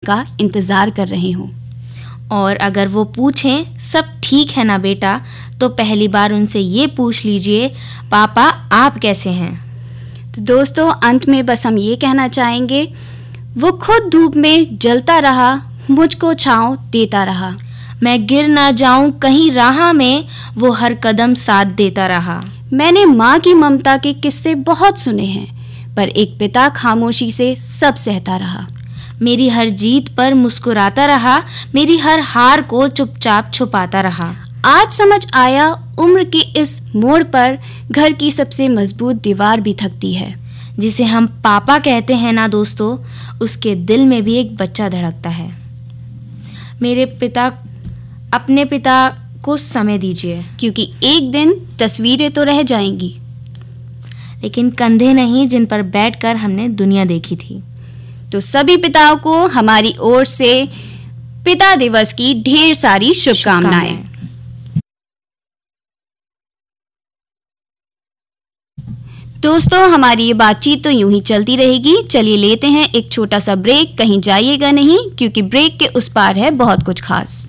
का इंतज़ार कर रहे हों। और अगर वो पूछें सब ठीक है ना बेटा, तो पहली बार उनसे ये पूछ लीजिए, पापा आप कैसे हैं। तो दोस्तों, अंत में बस हम ये कहना चाहेंगे, वो खुद धूप में जलता रहा, मुझको छाँव देता रहा। मैं गिर ना जाऊं कहीं राह में, वो हर कदम साथ देता रहा। मैंने माँ की ममता के किस्से बहुत सुने हैं, पर एक पिता खामोशी से सब सहता रहा। मेरी हर जीत पर मुस्कुराता रहा, मेरी हर हार को चुपचाप छुपाता रहा। आज समझ आया, उम्र के इस मोड़ पर घर की सबसे मजबूत दीवार भी थकती है। जिसे हम पापा कहते हैं ना दोस्तों, उसके दिल में भी एक बच्चा धड़कता है। अपने पिता को समय दीजिए, क्योंकि एक दिन तस्वीरें तो रह जाएंगी, लेकिन कंधे नहीं जिन पर बैठकर हमने दुनिया देखी थी। तो सभी पिताओं को हमारी ओर से पिता दिवस की ढेर सारी शुभकामनाएं। दोस्तों, हमारी ये बातचीत तो यूं ही चलती रहेगी। चलिए लेते हैं एक छोटा सा ब्रेक। कहीं जाइएगा नहीं, क्योंकि ब्रेक के उस पार है बहुत कुछ खास।